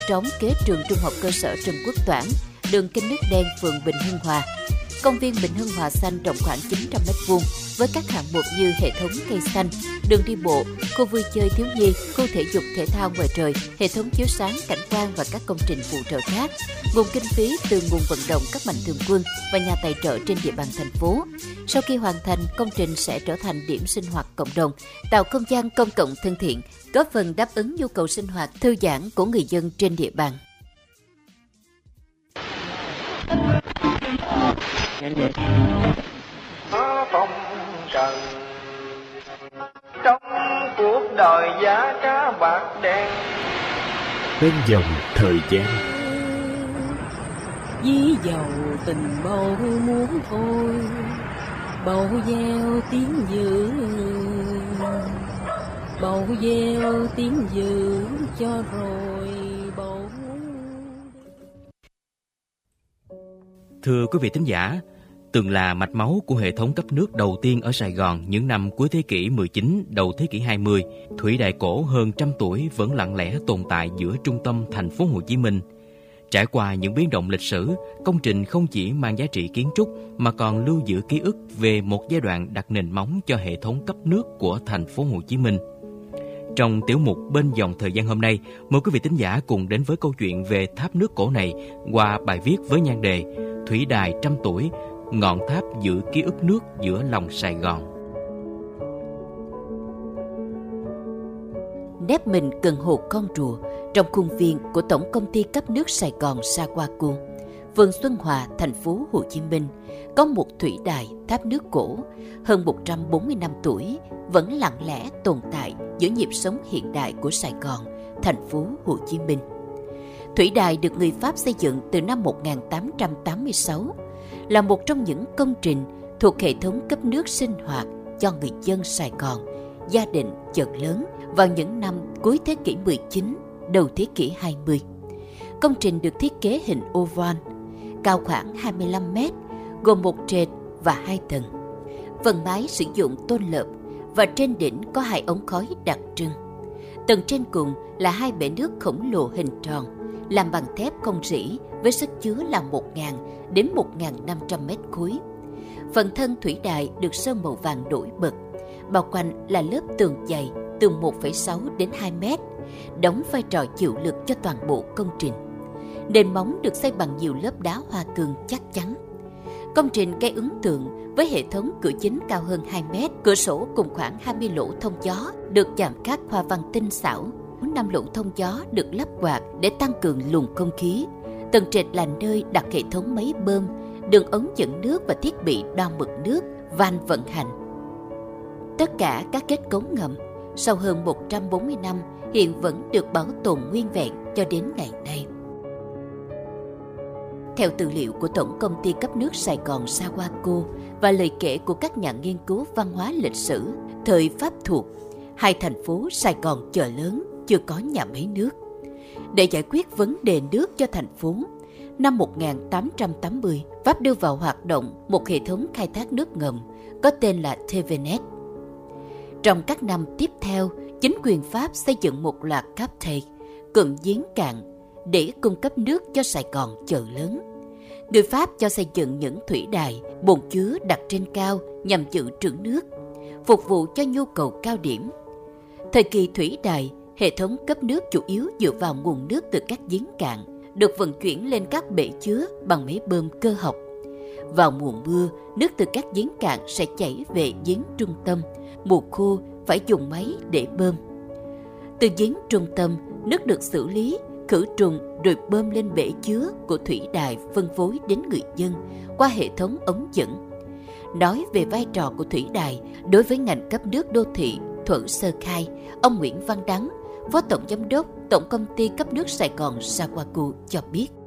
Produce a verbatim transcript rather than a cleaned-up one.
trống kế trường trung học cơ sở Trần Quốc Toản, đường kênh nước đen, phường Bình Hưng Hòa. Công viên Bình Hưng Hòa xanh rộng khoảng chín trăm mét vuông với các hạng mục như hệ thống cây xanh, đường đi bộ, khu vui chơi thiếu nhi, khu thể dục thể thao ngoài trời, hệ thống chiếu sáng, cảnh quan và các công trình phụ trợ khác. Nguồn kinh phí từ nguồn vận động các mạnh thường quân và nhà tài trợ trên địa bàn thành phố. Sau khi hoàn thành, công trình sẽ trở thành điểm sinh hoạt cộng đồng, tạo không gian công cộng thân thiện, góp phần đáp ứng nhu cầu sinh hoạt thư giãn của người dân trên địa bàn. Phong trần trong cuộc đời giá cá bạc đen bên dòng thời gian, dí dầu tình bầu muốn thôi, bầu gieo tiếng dữ, bầu gieo tiếng dữ cho rồi bầu. Thưa quý vị thính giả, từng là mạch máu của hệ thống cấp nước đầu tiên ở Sài Gòn những năm cuối thế kỷ mười chín, đầu thế kỷ hai mươi, thủy đài cổ hơn trăm tuổi vẫn lặng lẽ tồn tại giữa trung tâm thành phố Hồ Chí Minh. Trải qua những biến động lịch sử, công trình không chỉ mang giá trị kiến trúc mà còn lưu giữ ký ức về một giai đoạn đặt nền móng cho hệ thống cấp nước của thành phố Hồ Chí Minh. Trong tiểu mục Bên dòng thời gian hôm nay, mời quý vị thính giả cùng đến với câu chuyện về tháp nước cổ này qua bài viết với nhan đề Thủy đài trăm tuổi, ngọn tháp giữ ký ức nước giữa lòng Sài Gòn. Nép mình gần hồ Con Rùa, trong khuôn viên của Tổng Công ty Cấp nước Sài Gòn Saguaco, phường Xuân Hòa, thành phố Hồ Chí Minh, có một thủy đài tháp nước cổ hơn một trăm bốn mươi năm tuổi vẫn lặng lẽ tồn tại giữa nhịp sống hiện đại của Sài Gòn, thành phố Hồ Chí Minh. Thủy đài được người Pháp xây dựng từ năm một nghìn tám trăm tám mươi sáu, là một trong những công trình thuộc hệ thống cấp nước sinh hoạt cho người dân Sài Gòn, gia đình, chợ lớn vào những năm cuối thế kỷ mười chín, đầu thế kỷ hai mươi. Công trình được thiết kế hình oval, cao khoảng hai mươi lăm mét, gồm một trệt và hai tầng. Phần mái sử dụng tôn lợp và trên đỉnh có hai ống khói đặc trưng. Tầng trên cùng là hai bể nước khổng lồ hình tròn, làm bằng thép không rỉ với sức chứa là một nghìn đến một nghìn năm trăm mét khối. Phần thân thủy đài được sơn màu vàng nổi bật, bao quanh là lớp tường dày từ một phẩy sáu đến hai mét, đóng vai trò chịu lực cho toàn bộ công trình. Nền móng được xây bằng nhiều lớp đá hoa cương chắc chắn. Công trình gây ấn tượng với hệ thống cửa chính cao hơn hai mét, cửa sổ cùng khoảng hai mươi lỗ thông gió được chạm khắc hoa văn tinh xảo. Năm lỗ thông gió được lắp quạt để tăng cường luồng không khí. Tầng trệt là nơi đặt hệ thống máy bơm, đường ống dẫn nước và thiết bị đo mực nước, van vận hành. Tất cả các kết cấu ngầm sau hơn một trăm bốn mươi năm hiện vẫn được bảo tồn nguyên vẹn cho đến ngày nay. Theo tư liệu của Tổng Công ty Cấp nước Sài Gòn Saguaco và lời kể của các nhà nghiên cứu văn hóa lịch sử, thời Pháp thuộc, hai thành phố Sài Gòn chợ lớn chưa có nhà máy nước. Để giải quyết vấn đề nước cho thành phố, năm một nghìn tám trăm tám mươi, Pháp đưa vào hoạt động một hệ thống khai thác nước ngầm có tên là Thevenet. Trong các năm tiếp theo, chính quyền Pháp xây dựng một loạt captage, cụm giếng cạn để cung cấp nước cho Sài Gòn chợ lớn. Người Pháp cho xây dựng những thủy đài, bồn chứa đặt trên cao nhằm dự trữ nước, phục vụ cho nhu cầu cao điểm. Thời kỳ thủy đài, hệ thống cấp nước chủ yếu dựa vào nguồn nước từ các giếng cạn, được vận chuyển lên các bể chứa bằng máy bơm cơ học. Vào mùa mưa, nước từ các giếng cạn sẽ chảy về giếng trung tâm, mùa khô phải dùng máy để bơm. Từ giếng trung tâm, nước được xử lý, khử trùng rồi bơm lên bể chứa của thủy đài phân phối đến người dân qua hệ thống ống dẫn. Nói về vai trò của thủy đài đối với ngành cấp nước đô thị thuở sơ khai, ông Nguyễn Văn Đắng, Phó Tổng Giám đốc Tổng Công ty Cấp nước Sài Gòn Saguaco cho biết.